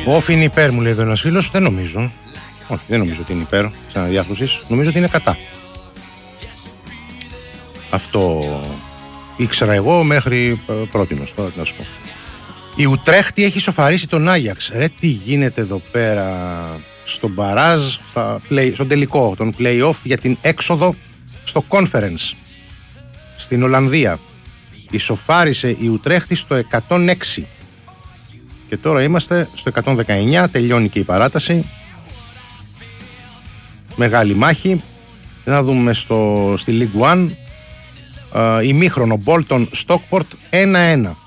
Όφ είναι υπέρ, μου λέει εδώ ένας φίλος. Δεν νομίζω. Όχι, δεν νομίζω ότι είναι υπέρ της αναδιάρθρωσης. Νομίζω ότι είναι κατά. Αυτό ήξερα εγώ μέχρι πρότινος. Τώρα τι να σου πω. Η Ουτρέχτη έχει σοφαρίσει τον Άγιαξ. Ρε, τι γίνεται εδώ πέρα στον μπαράζ, στον τελικό των play-off για την έξοδο στο conference στην Ολλανδία. Ισοφάρισε η Ουτρέχτη στο 106 και τώρα είμαστε στο 119. Τελειώνει και η παράταση. Μεγάλη μάχη. Να δούμε στη League One. Ημίχρονο Bolton Stockport 1-1.